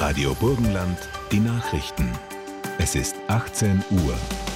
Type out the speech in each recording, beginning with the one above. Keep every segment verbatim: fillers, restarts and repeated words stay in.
Radio Burgenland, die Nachrichten. Es ist achtzehn Uhr.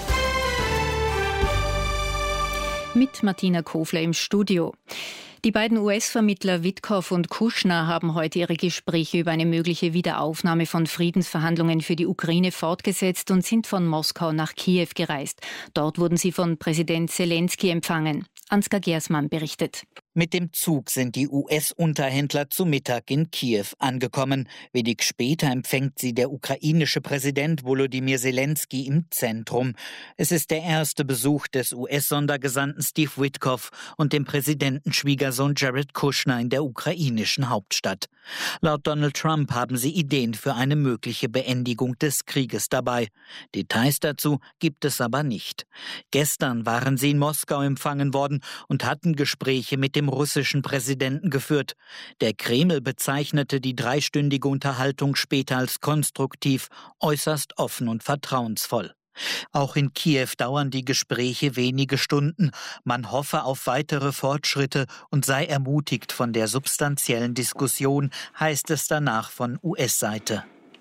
Mit Martina Kofler im Studio. Die beiden U S-Vermittler Witkoff und Kushner haben heute ihre Gespräche über eine mögliche Wiederaufnahme von Friedensverhandlungen für die Ukraine fortgesetzt und sind von Moskau nach Kiew gereist. Dort wurden sie von Präsident Zelensky empfangen. Ansgar Gersmann berichtet. Mit dem Zug sind die U S-Unterhändler zu Mittag in Kiew angekommen. Wenig später empfängt sie der ukrainische Präsident Volodymyr Zelensky im Zentrum. Es ist der erste Besuch des U S-Sondergesandten Steve Witkoff und dem Präsidentenschwiegersohn Jared Kushner in der ukrainischen Hauptstadt. Laut Donald Trump haben sie Ideen für eine mögliche Beendigung des Krieges dabei. Details dazu gibt es aber nicht. Gestern waren sie in Moskau empfangen worden und hatten Gespräche mit dem russischen Präsidenten geführt. Der Kreml bezeichnete die dreistündige Unterhaltung später als konstruktiv, äußerst offen und vertrauensvoll. Auch in Kiew dauern die Gespräche wenige Stunden. Man hoffe auf weitere Fortschritte und sei ermutigt von der substanziellen Diskussion, heißt es danach von U S-Seite.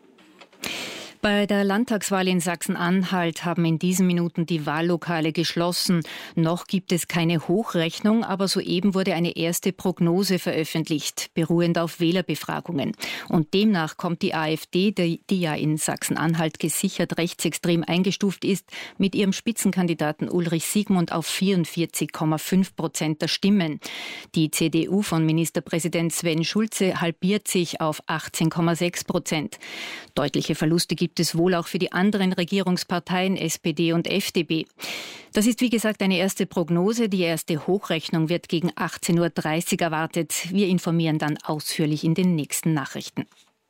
Bei der Landtagswahl in Sachsen-Anhalt haben in diesen Minuten die Wahllokale geschlossen. Noch gibt es keine Hochrechnung, aber soeben wurde eine erste Prognose veröffentlicht, beruhend auf Wählerbefragungen. Und demnach kommt die AfD, die, die ja in Sachsen-Anhalt gesichert rechtsextrem eingestuft ist, mit ihrem Spitzenkandidaten Ulrich Siegmund auf vierundvierzig Komma fünf Prozent der Stimmen. Die C D U von Ministerpräsident Sven Schulze halbiert sich auf achtzehn Komma sechs Prozent. Deutliche Verluste gibt es wohl auch für die anderen Regierungsparteien S P D und F D P. Das ist wie gesagt eine erste Prognose. Die erste Hochrechnung wird gegen achtzehn Uhr dreißig erwartet. Wir informieren dann ausführlich in den nächsten Nachrichten.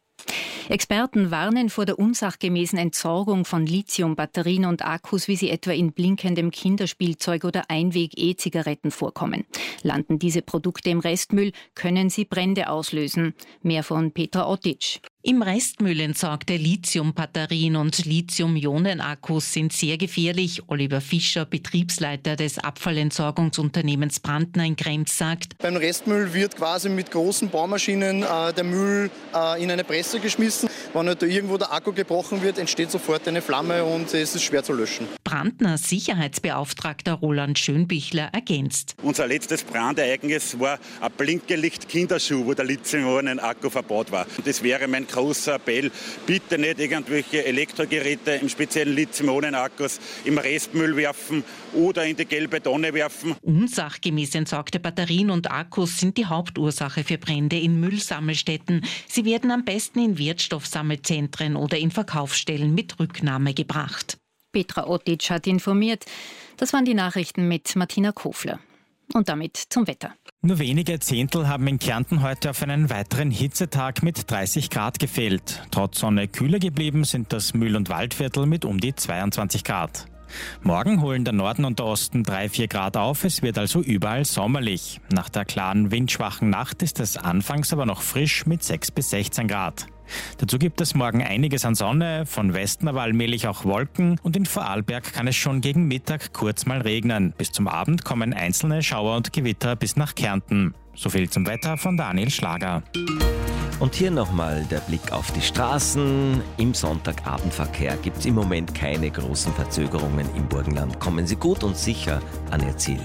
Experten warnen vor der unsachgemäßen Entsorgung von Lithium-Batterien und Akkus, wie sie etwa in blinkendem Kinderspielzeug oder Einweg-E-Zigaretten vorkommen. Landen diese Produkte im Restmüll, können sie Brände auslösen. Mehr von Petra Otic. Im Restmüll entsorgte Lithium-Batterien und Lithium-Ionen-Akkus sind sehr gefährlich. Oliver Fischer, Betriebsleiter des Abfallentsorgungsunternehmens Brandner in Krems, sagt: Beim Restmüll wird quasi mit großen Baumaschinen äh, der Müll äh, in eine Presse geschmissen. Wenn halt da irgendwo der Akku gebrochen wird, entsteht sofort eine Flamme und es ist schwer zu löschen. Brandners Sicherheitsbeauftragter Roland Schönbichler ergänzt: Unser letztes Brandereignis war ein Blinkgelicht-Kinderschuh, wo der Lithium-Ionen-Akku verbaut war. Und das wäre mein großer Appell, bitte nicht irgendwelche Elektrogeräte, im speziellen Lithium-Ionen-Akkus, im Restmüll werfen oder in die gelbe Tonne werfen. Unsachgemäß entsorgte Batterien und Akkus sind die Hauptursache für Brände in Müllsammelstätten. Sie werden am besten in Wertstoffsammelzentren oder in Verkaufsstellen mit Rücknahme gebracht. Petra Otic hat informiert. Das waren die Nachrichten mit Martina Kofler. Und damit zum Wetter. Nur wenige Zehntel haben in Kärnten heute auf einen weiteren Hitzetag mit dreißig Grad gefehlt. Trotz Sonne kühler geblieben sind das Mühl- und Waldviertel mit um die zweiundzwanzig Grad. Morgen holen der Norden und der Osten drei bis vier Grad auf, es wird also überall sommerlich. Nach der klaren, windschwachen Nacht ist es anfangs aber noch frisch mit sechs bis sechzehn Grad. Dazu gibt es morgen einiges an Sonne, von Westen aber allmählich auch Wolken und in Vorarlberg kann es schon gegen Mittag kurz mal regnen. Bis zum Abend kommen einzelne Schauer und Gewitter bis nach Kärnten. So viel zum Wetter von Daniel Schlager. Und hier nochmal der Blick auf die Straßen. Im Sonntagabendverkehr gibt es im Moment keine großen Verzögerungen im Burgenland. Kommen Sie gut und sicher an Ihr Ziel.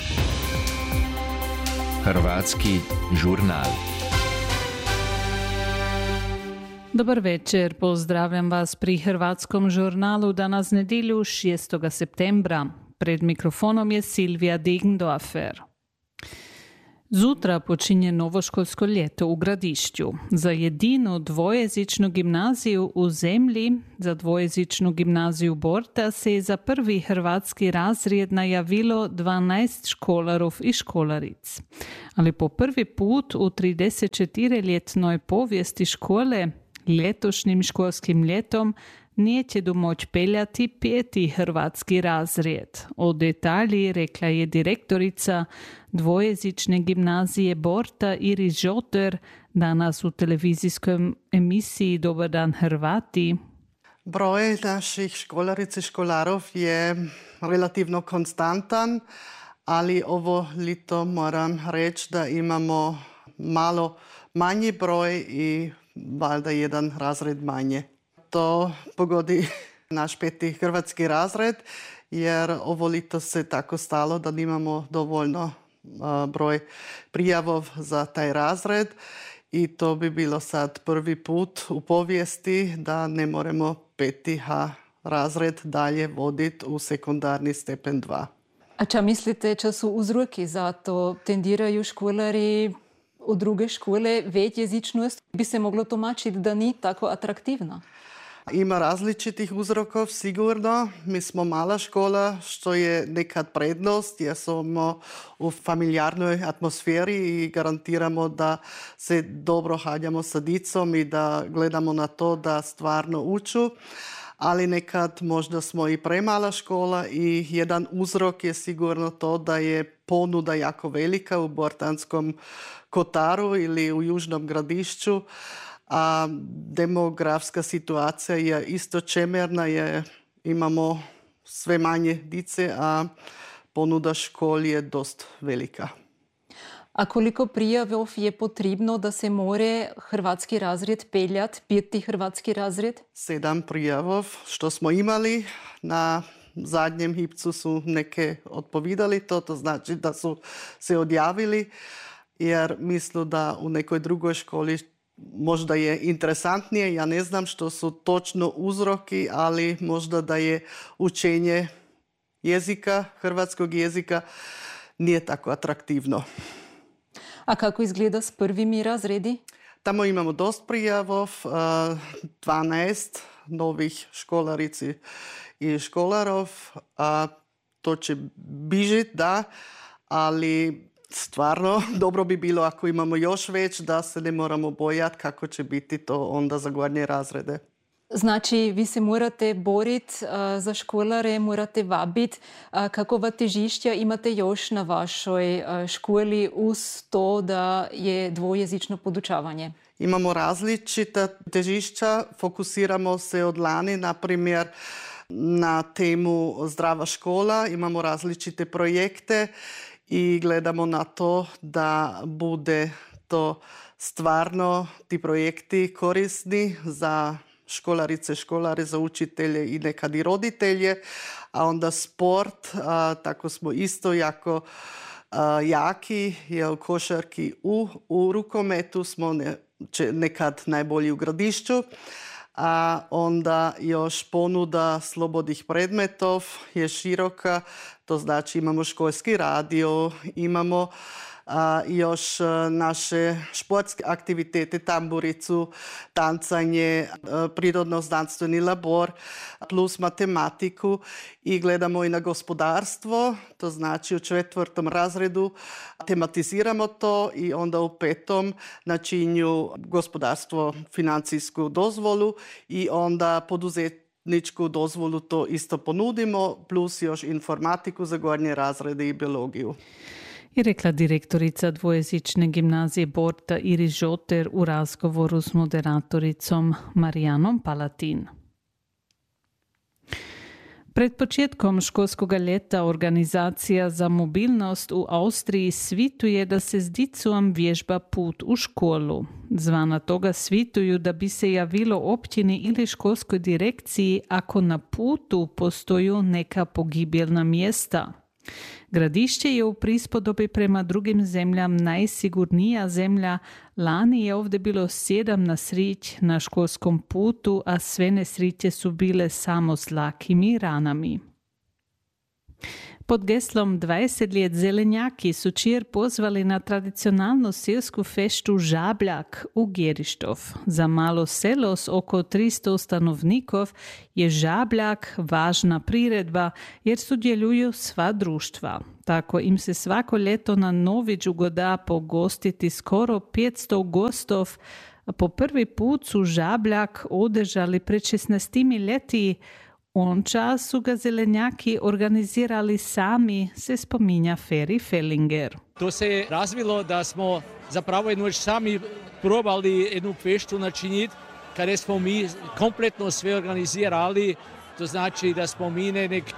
Hrvatski žurnal. Dobar večer, pozdravljam vas pri Hrvatskom žurnalu danas nedjelju šestog septembra. Pred mikrofonom je Silvija Degendorfer. Zutra počinje novoškolsko ljeto u Gradišću. Za jedinu dvojezičnu gimnaziju u zemlji, za dvojezičnu gimnaziju Borta, se je za prvi hrvatski razred najavilo dvanaest školarov i školaric. Ali po prvi put u tridesetčetiri-ljetnoj povijesti škole letošnjim školskim ljetom neće domoć peljati peti hrvatski razred. O detalji rekla je direktorica dvojezične gimnazije Borta Iris Žoter danas u televizijskoj emisiji Dobar dan Hrvati. Broj naših školaric i školarov je relativno konstantan, ali ovo lito moram reći da imamo malo manji broj i valjda jedan razred manje. To pogodi naš peti hrvatski razred, jer ovo lito se tako stalo da nimamo dovoljno a, broj prijavov za taj razred i to bi bilo sad prvi put u povijesti da ne moramo peti H razred dalje voditi u sekundarni stepen dva. A čo myslíte, čo sú uzroky za to? Tendirajú školári od druge škole vedieť jezičnosť? By se moglo tumačiť da ni tako atraktivna? Ima različitih uzrokov, sigurno. Mi smo mala škola, što je nekad prednost, jer smo u familijarnoj atmosferi i garantiramo da se dobro hađamo sa dicom i da gledamo na to da stvarno uču. Ali nekad možda smo i premala škola i jedan uzrok je sigurno to da je ponuda jako velika u Bortanskom Kotaru ili u Južnom Gradišću, a demografska situacija je isto čemerna, je, imamo sve manje dice, a ponuda škol je dosta velika. A koliko prijavov je potrebno da se more hrvatski razred peljati, peti hrvatski razred? Sedam prijavov, što smo imali. Na zadnjem hipcu su neke odpovidali to, to znači da su se odjavili, jer mislu da u nekoj drugoj školi možda je interesantnije, ja ne znam što su točno uzroki, ali možda da je učenje jezika, hrvatskog jezika, nije tako atraktivno. A kako izgleda s prvimi razredi? Tamo imamo dosta prijavov, dvanaest novih školarici i školarov, a to će bižit, da, ali stvarno dobro bi bilo ako imamo još već, da se ne moramo bojati kako će biti to onda za gornje razrede. Znači, vi se morate boriti uh, za školare, morate vabiti. Uh, kakova težišća imate još na vašoj uh, školi uz to da je dvojezično podučavanje? Imamo različita težišća, fokusiramo se od lani, na primjer, na temu zdrava škola, imamo različite projekte i gledamo na to da bude to stvarno ti projekti korisni za školarice, školare, za učitelje i nekad i roditelje, a onda sport, a, tako smo isto jako a, jaki, je u košarki, u, u rukometu smo ne, če, nekad najbolji u Gradišću, a onda još ponuda slobodnih predmetov je široka, to znači imamo školski radio, imamo a, još a, naše športske aktivitete, tamburicu, tancanje, a, prirodno-znanstveni labor, plus matematiku i gledamo i na gospodarstvo, to znači u četvrtom razredu tematiziramo to i onda u petom načinju gospodarstvo, financijsku dozvolu i onda poduzetničku dozvolu to isto ponudimo, plus još informatiku za gornje razrede i biologiju. I rekla direktorica dvojezične gimnazije Borta Iris Žoter u razgovoru s moderatoricom Marijanom Palatin. Pred početkom školskog ljeta Organizacija za mobilnost u Austriji svituje da se s dicom vježba put u školu. Zvana toga svituju da bi se javilo općini ili školskoj direkciji ako na putu postoju neka pogibjelna mjesta. Gradišće je u prispodobi prema drugim zemljam najsigurnija zemlja. Lani je ovdje bilo sedam nasrić na školskom putu, a sve nesriće su bile samo s lakim ranami. Pod geslom dvadeset let zelenjaki su Čir pozvali na tradicionalnu selsku feštu Žabljak u Gerištov. Za malo selo s oko tristo stanovnikov je Žabljak važna priredba jer sudjeluju sva društva. Tako im se svako ljeto na Nović ugoda pogostiti skoro petsto gostov, a po prvi put su Žabljak održali pred šesnaestimi ljeti. On čas su ga zelenjaki organizirali sami, se spominja Feri Fellinger. To se je razvilo da smo zapravo jednu sami probali jednu feštu načiniti, kada smo mi kompletno sve organizirali. To znači da smo mi nek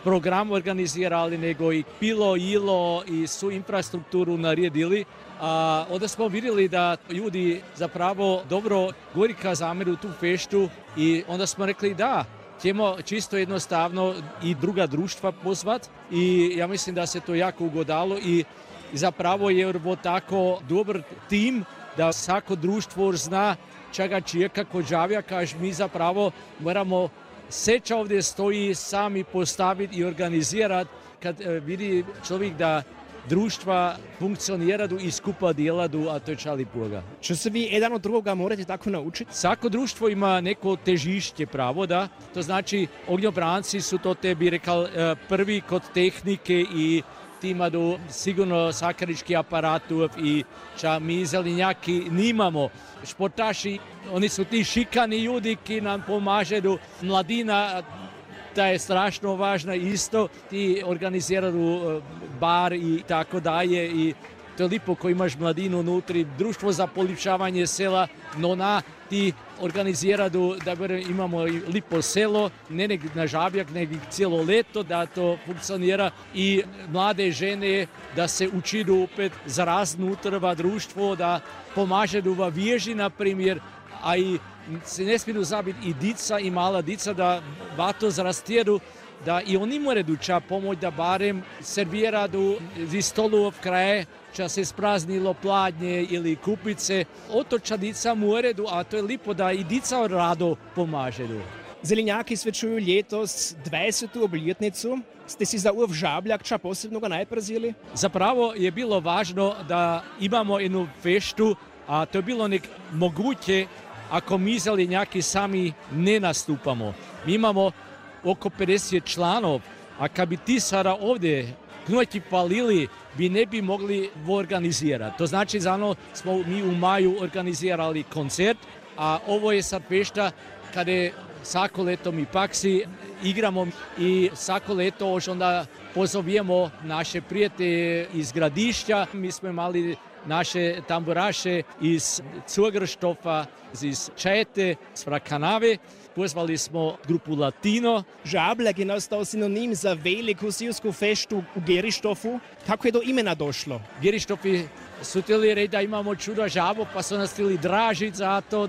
program organizirali, nego i pilo, jilo i su infrastrukturu naredili. A onda smo vidjeli da ljudi zapravo dobro gorika zameru tu feštu i onda smo rekli da, ćemo čisto jednostavno i druga društva pozvat i ja mislim da se to jako ugodalo i zapravo je ovo tako dobar tim da svako društvo zna čega čeka kod Žabljaka, až mi zapravo moramo seća ovdje stoji sami postaviti i organizirati kad vidi čovjek da društva funkcioniraju i skupa djelaju, a to je čali Boga. Čo se vi jedan od drugoga morate tako naučiti? Svako društvo ima neko težišće pravo, da. To znači ognjobranci su to te, bi rekao, prvi kod tehnike i ti imaju sigurno sakarički aparatov i ča mi zelenjaki nimamo. Športaši, oni su ti šikani ljudi ki nam pomažeju. Mladina, ta je strašno važna isto, ti organiziraju bar i tako dalje i to je lipo ko imaš mladinu unutri, društvo za poljepšavanje sela, no na ti organiziraju da imamo lipo selo, ne nek na Žabljak, nego cijelo leto da to funkcionira i mlade žene da se učidu opet za raznutrva društvo, da pomažeju va vježi, na primjer, a i se ne smiju zabiti i dica i mala dica da vato zrastjeru, da i oni moraju ča pomoć da barem serviraju iz stolov kraje, ča se spraznilo pladnje ili kupice. Oto ča dica moraju, a to je lipo da i dica rado pomažeju. Zelenjaki svečuju letos dvajsetu obljetnicu. Ste si za uv Žabljak ča posebnoga najprazili? Zapravo je bilo važno da imamo jednu feštu, a to je bilo nek moguće ako mi zelenjaki sami ne nastupamo. Mi imamo oko pedeset članov, a kad bi ti sada ovdje knojki palili, bi ne bi mogli organizirati. To znači zano smo mi u maju organizirali koncert, a ovo je sad fešta kada je svako leto mi paksi igramo i svako leto još onda pozovemo naše prijatelje iz Gradišća. Mi smo imali naše tamburaše iz Cugrštofa, iz Čete, iz Frakanave. Pozvali smo grupu Latino. Žabljak je nastao sinonim za veliku sivsku feštu u Gerištofu. Kako je do imena došlo? Gerištofi su htjeli reći da imamo čuda žabo, pa su nas htjeli dražiti za to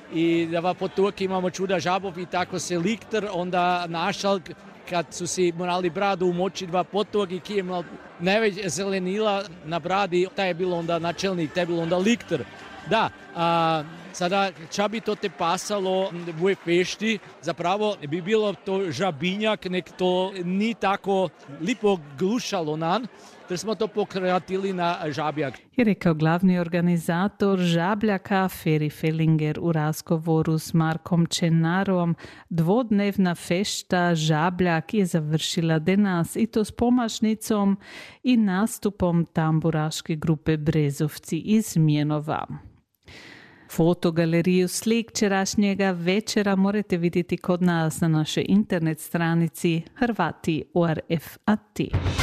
i da va potoki imamo čuda žabov i tako se likter onda našal kad su si morali bradu umočiti dva potoki, ki je imao najveć zelenila na bradi, taj je bilo onda načelnik, taj je bilo onda likter. Da, a sada ča bi to te pasalo u ovoj fešti, zapravo bi bilo to žabinjak, nek to ni tako lipo glušalo nan, jer smo to pokratili na Žabljak. Je rekao glavni organizator Žabljaka Feri Fellinger u razgovoru s Markom Čenarom. Dvodnevna fešta Žabljak je završila danas i to s pomašnicom i nastupom tamburaške grupe Brezovci iz Mjenova. Fotogaleriju slik včerašnjega večera morate vidjeti kod nas na našoj internet stranici Hrvati O R F A T.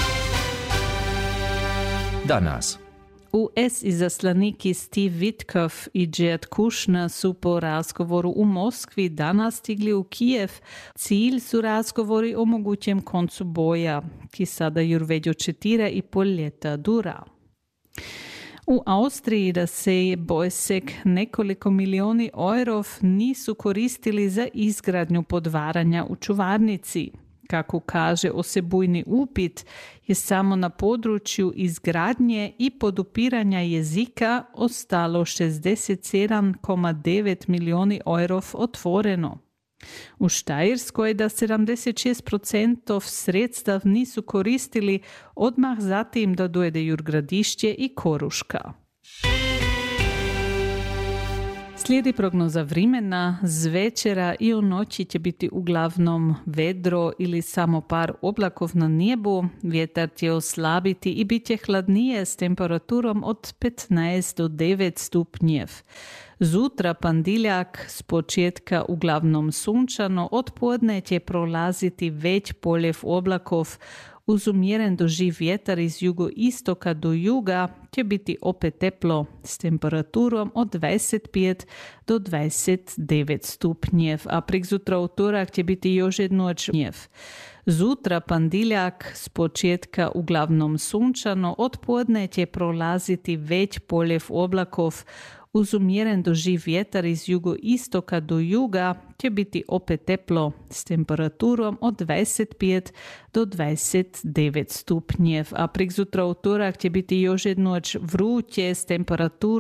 Danas. U S izaslaniki Steve Witkoff i Jared Kushner su po razgovoru u Moskvi danas stigli u Kijev. Cilj su razgovori o mogućem koncu boja, ki sada jurveđo četira i pol ljeta dura. U Austriji da se bojsek nekoliko milioni eurov nisu koristili za izgradnju podvaranja u čuvarnici. Kako kaže osebujni upit, je samo na području izgradnje i podupiranja jezika ostalo šezdeset sedam zarez devet milioni eurov otvoreno. U Štajerskoj da sedamdeset šest procentov sredstav nisu koristili odmah zatim da dojede Jurgradišće i Koruška. Slijedi prognoza vremena, z večera i u noći će biti uglavnom vedro ili samo par oblakov na nebu, vjetar će oslabiti i bit će hladnije s temperaturom od petnaest do devet stupnjev. Zutra pandiljak, s početka uglavnom sunčano, od podne će prolaziti već poljev oblakov. Uz umjeren doživ vjetar iz jugoistoka do juga će biti opet teplo s temperaturom od dvadeset pet do dvadeset devet stupnjev, a preksutra utorak će biti još jednu stupnjev. Zutra pandiljak, s početka uglavnom sunčano, od podne će prolaziti već poljev oblakov. Uz umjeren doživ vjetar iz jugoistoka do juga će biti opet teplo s temperaturom od dvadeset pet do dvadeset devet stupnjev, a preksutra utorak će biti još jednoć vruće s temperaturom